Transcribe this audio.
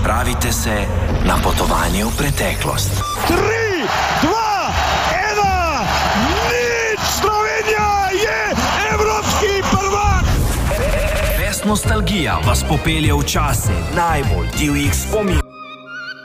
Odpravite se na potovanje v preteklost. 3, 2, 1, nič! Slovenija je evropski prvak! Fest Nostalgija vas popelje v čase najbolj divjih spominov.